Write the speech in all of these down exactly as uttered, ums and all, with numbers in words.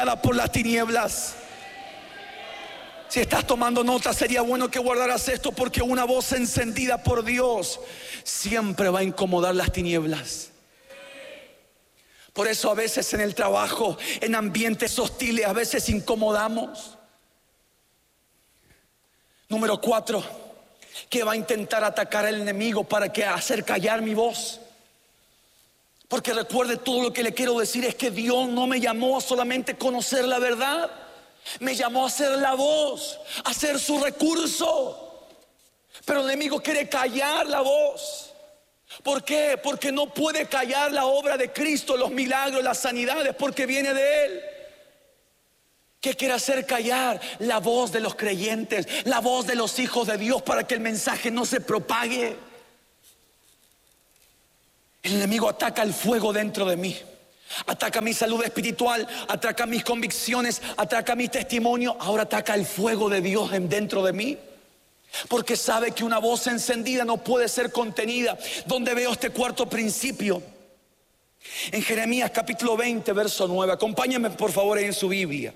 por las tinieblas. Si estás tomando nota, sería bueno que guardaras esto, porque una voz encendida por Dios siempre va a incomodar las tinieblas. Por eso a veces en el trabajo, en ambientes hostiles, a veces incomodamos. Número cuatro, que va a intentar atacar al enemigo para que hacer callar mi voz. Porque recuerde, todo lo que le quiero decir es que Dios no me llamó a solamente conocer la verdad. Me llamó a ser la voz, a ser su recurso. Pero el enemigo quiere callar la voz. ¿Por qué? Porque no puede callar la obra de Cristo, los milagros, las sanidades, porque viene de Él. ¿Qué quiere hacer callar? La voz de los creyentes, la voz de los hijos de Dios, para que el mensaje no se propague. El enemigo ataca el fuego dentro de mí. Ataca mi salud espiritual, ataca mis convicciones, ataca mi testimonio. Ahora ataca el fuego de Dios dentro de mí. Porque sabe que una voz encendida no puede ser contenida. ¿Dónde veo este cuarto principio? En Jeremías capítulo veinte, verso nueve. Acompáñenme por favor ahí en su Biblia.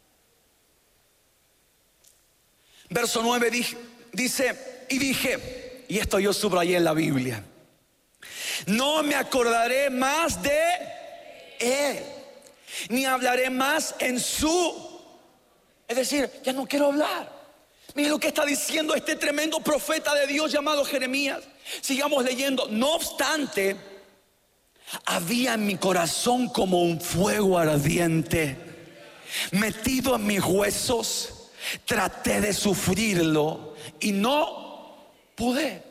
Verso nueve dice, y dije, y esto yo subrayé en la Biblia: no me acordaré más de Él, ni hablaré más en su... Es decir, ya no quiero hablar. Mire lo que está diciendo este tremendo profeta de Dios llamado Jeremías. Sigamos leyendo. No obstante, había en mi corazón como un fuego ardiente metido en mis huesos. Traté de sufrirlo y no pude.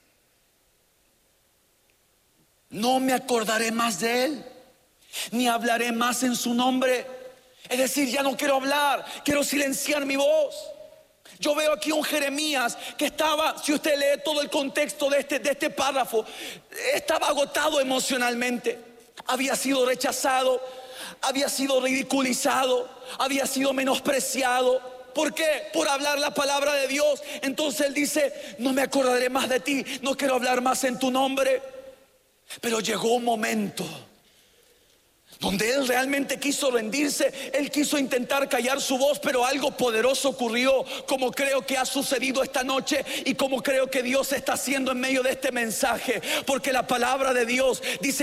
No me acordaré más de Él, ni hablaré más en su nombre. Es decir, ya no quiero hablar, quiero silenciar mi voz. Yo veo aquí un Jeremías que estaba, si usted lee todo el contexto de este, de este párrafo, estaba agotado emocionalmente. Había sido rechazado, había sido ridiculizado, había sido menospreciado. ¿Por qué? Por hablar la palabra de Dios. Entonces él dice, no me acordaré más de ti, no quiero hablar más en tu nombre. Pero llegó un momento donde él realmente quiso rendirse. Él quiso intentar callar su voz, pero algo poderoso ocurrió, como creo que ha sucedido esta noche y como creo que Dios está haciendo en medio de este mensaje. Porque la palabra de Dios dice